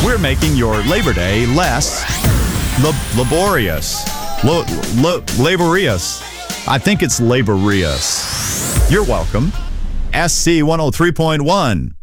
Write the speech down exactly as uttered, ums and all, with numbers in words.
we're making your Labor Day less lab- laborious. Lo- lo- laborious. I think it's laborious. You're welcome. S C one oh three point one.